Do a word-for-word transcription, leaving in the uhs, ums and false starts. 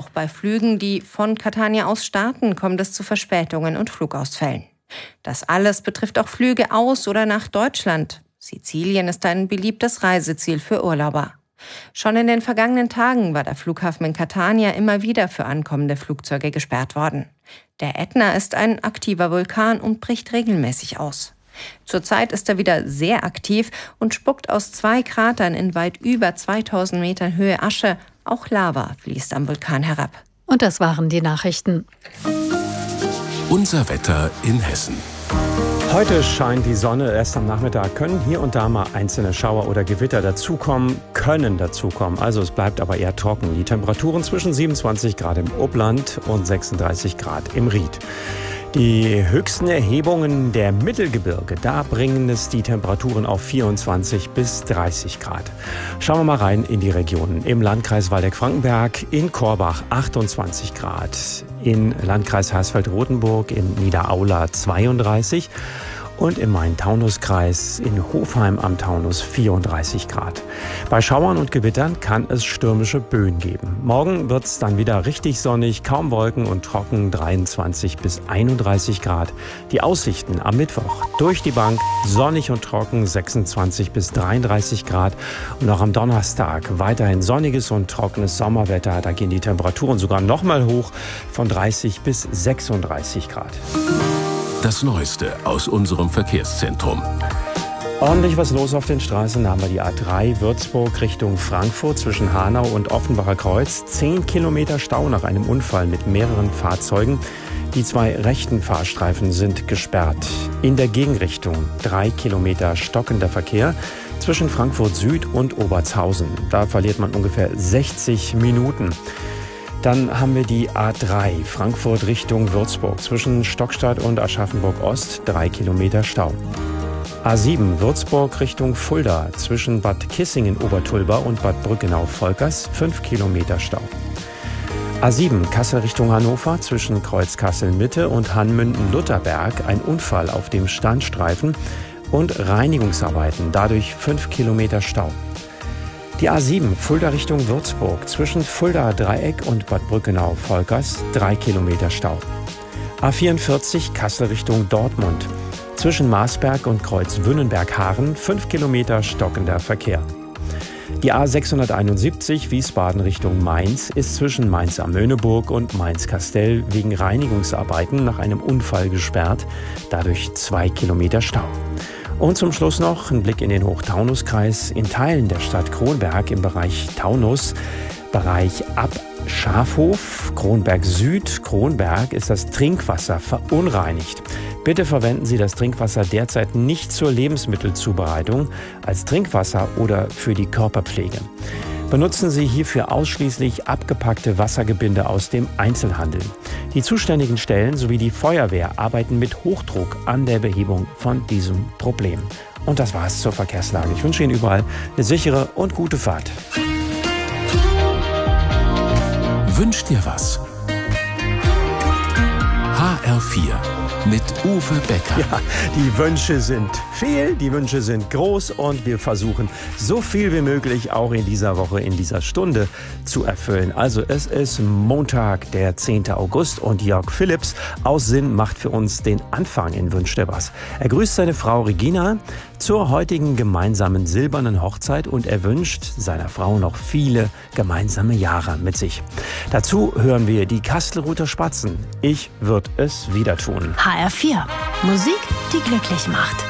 Auch bei Flügen, die von Catania aus starten, kommt es zu Verspätungen und Flugausfällen. Das alles betrifft auch Flüge aus oder nach Deutschland. Sizilien ist ein beliebtes Reiseziel für Urlauber. Schon in den vergangenen Tagen war der Flughafen in Catania immer wieder für ankommende Flugzeuge gesperrt worden. Der Ätna ist ein aktiver Vulkan und bricht regelmäßig aus. Zurzeit ist er wieder sehr aktiv und spuckt aus zwei Kratern in weit über zweitausend Metern Höhe Asche. Auch Lava fließt am Vulkan herab. Und das waren die Nachrichten. Unser Wetter in Hessen. Heute scheint die Sonne. Erst am Nachmittag können hier und da mal einzelne Schauer oder Gewitter dazukommen, können dazukommen. Also es bleibt aber eher trocken. Die Temperaturen zwischen siebenundzwanzig Grad im Upland und sechsunddreißig Grad im Ried. Die höchsten Erhebungen der Mittelgebirge, da bringen es die Temperaturen auf vierundzwanzig bis dreißig Grad. Schauen wir mal rein in die Regionen. Im Landkreis Waldeck-Frankenberg, in Korbach achtundzwanzig Grad, im Landkreis Hersfeld-Rotenburg, in Niederaula zweiunddreißig und im Main-Taunus-Kreis in Hofheim am Taunus vierunddreißig Grad. Bei Schauern und Gewittern kann es stürmische Böen geben. Morgen wird es dann wieder richtig sonnig, kaum Wolken und trocken, dreiundzwanzig bis einunddreißig Grad. Die Aussichten am Mittwoch durch die Bank sonnig und trocken, sechsundzwanzig bis dreiunddreißig Grad. Und auch am Donnerstag weiterhin sonniges und trockenes Sommerwetter. Da gehen die Temperaturen sogar noch mal hoch von dreißig bis sechsunddreißig Grad. Das Neueste aus unserem Verkehrszentrum. Ordentlich was los auf den Straßen. Da haben wir die A drei Würzburg Richtung Frankfurt zwischen Hanau und Offenbacher Kreuz. Zehn Kilometer Stau nach einem Unfall mit mehreren Fahrzeugen. Die zwei rechten Fahrstreifen sind gesperrt. In der Gegenrichtung drei Kilometer stockender Verkehr zwischen Frankfurt Süd und Obertshausen. Da verliert man ungefähr sechzig Minuten. Dann haben wir die A drei Frankfurt Richtung Würzburg zwischen Stockstadt und Aschaffenburg-Ost, drei Kilometer Stau. A sieben Würzburg Richtung Fulda zwischen Bad Kissingen-Obertulba und Bad Brückenau-Volkers, fünf Kilometer Stau. A sieben Kassel Richtung Hannover zwischen Kreuz Kassel-Mitte und Hanmünden-Lutherberg, ein Unfall auf dem Standstreifen und Reinigungsarbeiten, dadurch fünf Kilometer Stau. Die A sieben Fulda Richtung Würzburg zwischen Fulda Dreieck und Bad Brückenau-Volkers, drei Kilometer Stau. A vierundvierzig Kassel Richtung Dortmund zwischen Marsberg und Kreuz Wünnenberg-Haaren, fünf Kilometer stockender Verkehr. Die A sechshunderteinundsiebzig Wiesbaden Richtung Mainz ist zwischen Mainz am Möhneburg und Mainz-Kastell wegen Reinigungsarbeiten nach einem Unfall gesperrt, dadurch zwei Kilometer Stau. Und zum Schluss noch ein Blick in den Hochtaunuskreis. In Teilen der Stadt Kronberg im Bereich Taunus, Bereich ab Schafhof, Kronberg Süd, Kronberg, ist das Trinkwasser verunreinigt. Bitte verwenden Sie das Trinkwasser derzeit nicht zur Lebensmittelzubereitung, als Trinkwasser oder für die Körperpflege. Benutzen Sie hierfür ausschließlich abgepackte Wassergebinde aus dem Einzelhandel. Die zuständigen Stellen sowie die Feuerwehr arbeiten mit Hochdruck an der Behebung von diesem Problem. Und das war's zur Verkehrslage. Ich wünsche Ihnen überall eine sichere und gute Fahrt. Wünsch dir was? H R vier mit Uwe Becker. Ja, die Wünsche sind viel, die Wünsche sind groß und wir versuchen so viel wie möglich auch in dieser Woche, in dieser Stunde zu erfüllen. Also es ist Montag, der zehnte August und Jörg Philipps aus Sinn macht für uns den Anfang in Wünsch dir was. Er grüßt seine Frau Regina zur heutigen gemeinsamen silbernen Hochzeit und er wünscht seiner Frau noch viele gemeinsame Jahre mit sich. Dazu hören wir die Kastelruther Spatzen. Ich würd es wieder tun. H R vier. Musik, die glücklich macht.